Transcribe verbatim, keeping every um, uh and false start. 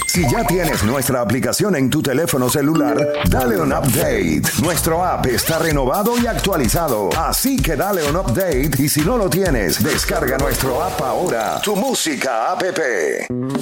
Si ya tienes nuestra aplicación en tu teléfono celular, dale un update. Nuestro app está renovado y actualizado. Así que dale un update y si no lo tienes, descarga nuestro app ahora. Tu Música app.